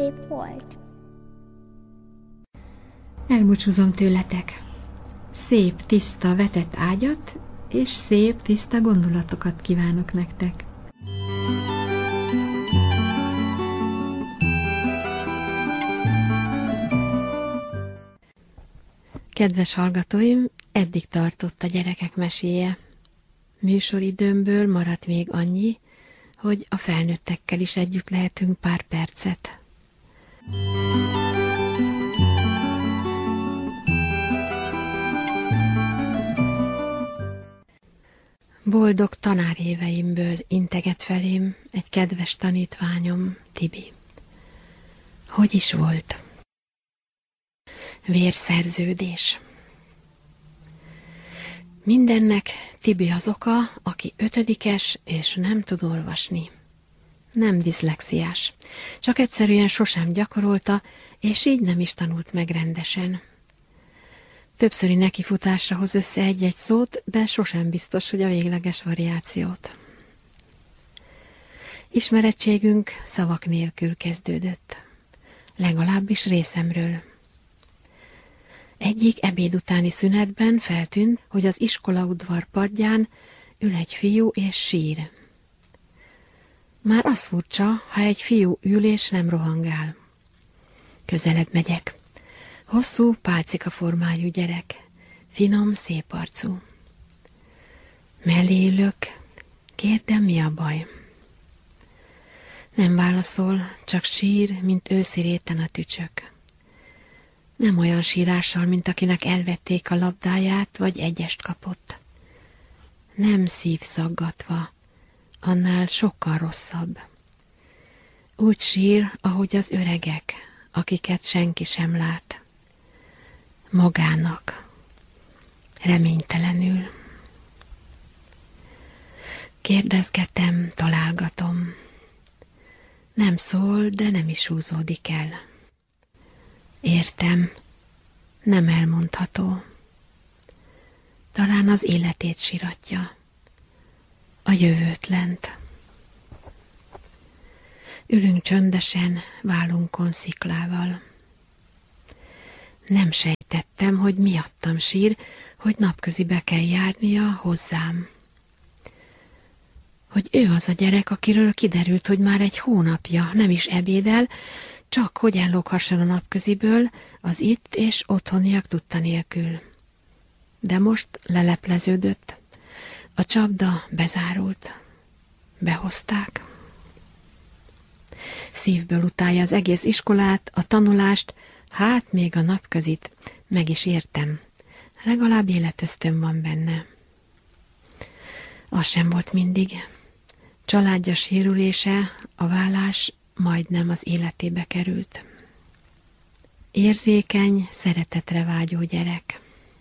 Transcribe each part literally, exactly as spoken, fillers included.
szép volt. Elbúcsúzom tőletek. Szép, tiszta, vetett ágyat, és szép, tiszta gondolatokat kívánok nektek. Kedves hallgatóim, eddig tartott a gyerekek meséje. Műsoridőmből maradt még annyi, hogy a felnőttekkel is együtt lehetünk pár percet. Boldog tanáréveimből integet felém egy kedves tanítványom, Tibi. Hogy is volt? Vérszerződés. Mindennek Tibi az oka, aki ötödikes és nem tud olvasni. Nem diszlexiás, csak egyszerűen sosem gyakorolta, és így nem is tanult meg rendesen. Többszöri nekifutásra hoz össze egy-egy szót, de sosem biztos, hogy a végleges variációt. Ismerettségünk szavak nélkül kezdődött, legalábbis részemről. Egyik ebéd utáni szünetben feltűnt, hogy az iskolaudvar padján ül egy fiú és sír. Már az furcsa, ha egy fiú ül és nem rohangál. Közelebb megyek. Hosszú, pálcika formájú gyerek, finom, szép arcú. Mellé ülök, kérdem, mi a baj. Nem válaszol, csak sír, mint őszi réten a tücsök. Nem olyan sírással, mint akinek elvették a labdáját, vagy egyest kapott. Nem szívszaggatva, annál sokkal rosszabb. Úgy sír, ahogy az öregek, akiket senki sem lát. Magának, reménytelenül. Kérdezgetem, találgatom. Nem szól, de nem is húzódik el. Értem, nem elmondható. Talán az életét siratja, a jövőt lent. Ülünk csöndesen, vállunkon sziklával. Nem sejtettem, hogy miattam sír, hogy napközibe kell járnia hozzám. Hogy ő az a gyerek, akiről kiderült, hogy már egy hónapja nem is ebédel, csak hogy elloghasson a napköziből az itt és otthoniak tudta nélkül. De most lelepleződött, a csapda bezárult, behozták. Szívből utálja az egész iskolát, a tanulást, hát még a napközit, meg is értem. Legalább életösztön van benne. Az sem volt mindig. Családja sérülése, a vállás majdnem az életébe került. Érzékeny, szeretetre vágyó gyerek.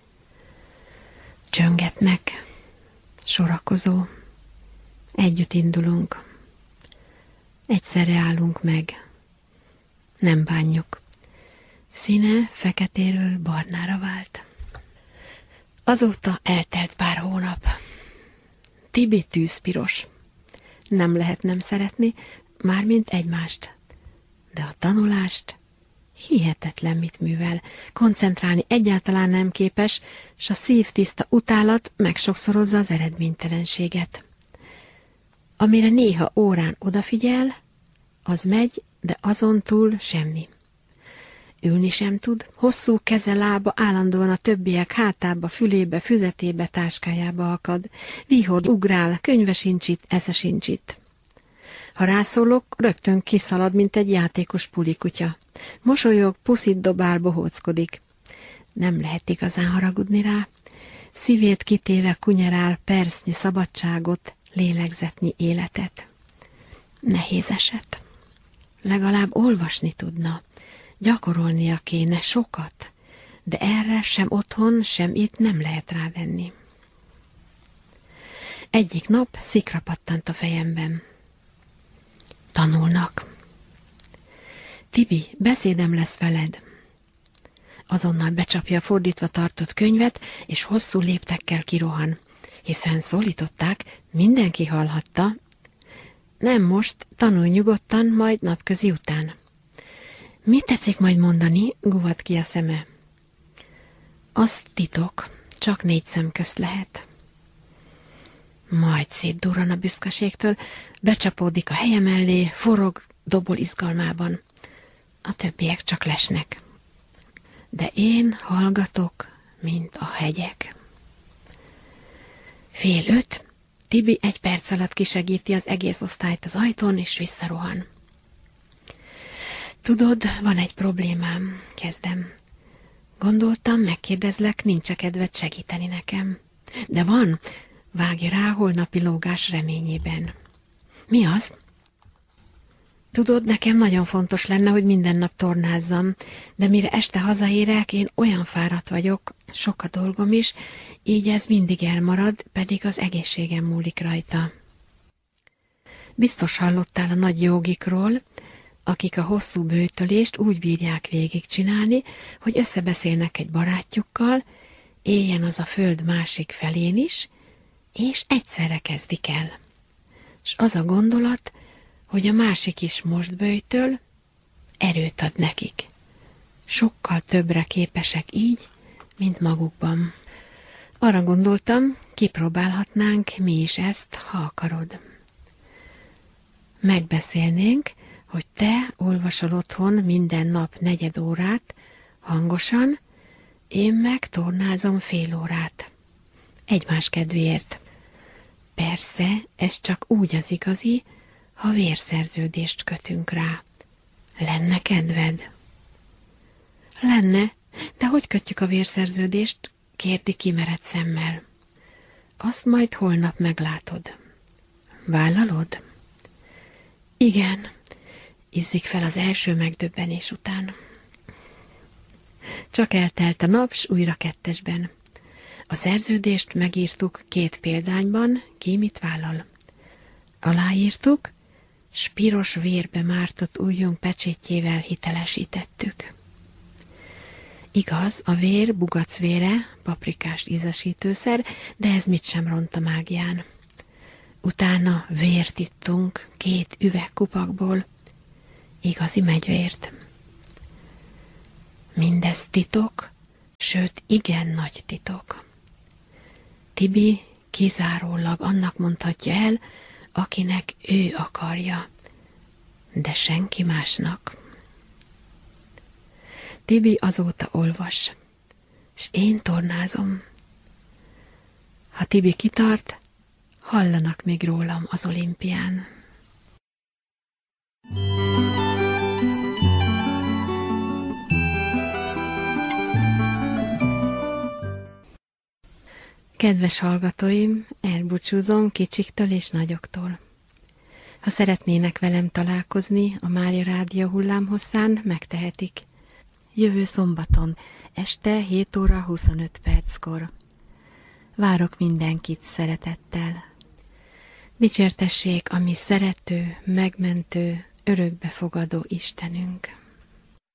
Csöngetnek, sorakozó. Együtt indulunk. Egyszerre állunk meg. Nem bánjuk. Színe feketéről barnára vált. Azóta eltelt pár hónap. Tibi tűzpiros. Nem lehet nem szeretni, mármint egymást. De a tanulást hihetetlen mit művel. Koncentrálni egyáltalán nem képes, s a szívtiszta utálat megsokszorozza az eredménytelenséget. Amire néha órán odafigyel, az megy, de azon túl semmi. Ülni sem tud, hosszú keze, lába állandóan a többiek hátába, fülébe, füzetébe, táskájába akad. Vihord, ugrál, könyve sincs itt, esze sincs itt. Ha rászólok, rögtön kiszalad, mint egy játékos pulikutya. Mosolyog, puszit dobál, bohóckodik. Nem lehet igazán haragudni rá. Szívét kitéve kunyerál persznyi szabadságot, lélegzetnyi életet. Nehéz eset. Legalább olvasni tudna. Gyakorolnia kéne sokat, de erre sem otthon, sem itt nem lehet rávenni. Egyik nap szikra pattant a fejemben. Tanulnak. Tibi, beszédem lesz veled. Azonnal becsapja a fordítva tartott könyvet, és hosszú léptekkel kirohan, hiszen szólították, mindenki hallhatta. Nem most, tanulj nyugodtan, majd napközi után. Mit tetszik majd mondani? Guvad ki a szeme. Az titok, csak négy szem közt lehet. Majd szétdurran a büszkeségtől, becsapódik a helye mellé, forog, dobol izgalmában. A többiek csak lesnek. De én hallgatok, mint a hegyek. Fél öt, Tibi egy perc alatt kisegíti az egész osztályt az ajtón, és visszarohan. Tudod, van egy problémám, kezdem. Gondoltam, megkérdezlek, nincs-e kedved segíteni nekem. De van, vágja rá holnapi lógás reményében. Mi az? Tudod, nekem nagyon fontos lenne, hogy minden nap tornázzam, de mire este hazaérek, én olyan fáradt vagyok, sok a dolgom is, így ez mindig elmarad, pedig az egészségem múlik rajta. Biztos hallottál a nagy jogikról, akik a hosszú bőtölést úgy bírják végigcsinálni, hogy összebeszélnek egy barátjukkal, éljen az a föld másik felén is, és egyszerre kezdik el. S az a gondolat, hogy a másik is most bőjtöl, erőt ad nekik. Sokkal többre képesek így, mint magukban. Arra gondoltam, kipróbálhatnánk mi is ezt, ha akarod. Megbeszélnénk, hogy te olvasol otthon minden nap negyed órát, hangosan, én meg tornázom fél órát. Egymás kedvéért. Persze, ez csak úgy az igazi, ha vérszerződést kötünk rá. Lenne kedved? Lenne, de hogy kötjük a vérszerződést? Kérdi kimerett szemmel. Azt majd holnap meglátod. Vállalod? Igen, izzik fel az első megdöbbenés után. Csak eltelt a nap, s újra kettesben. A szerződést megírtuk két példányban, ki mit vállal. Aláírtuk, s piros vérbe mártott ujjunk pecsétjével hitelesítettük. Igaz, a vér bugacvére, paprikás ízesítőszer, de ez mit sem ront a mágián. Utána vért ittunk két üvegkupakból, igazi megyvért. Mindez titok, sőt igen nagy titok. Tibi kizárólag annak mondhatja el, akinek ő akarja, de senki másnak. Tibi azóta olvas, és én tornázom. Ha Tibi kitart, hallanak még rólam az olimpián. Kedves hallgatóim, elbúcsúzom kicsiktől és nagyoktól. Ha szeretnének velem találkozni a Mária Rádió hullámhosszán, megtehetik. Jövő szombaton, este hét óra huszonöt perckor. Várok mindenkit szeretettel. Dicsértessék a mi szerető, megmentő, örökbefogadó Istenünk.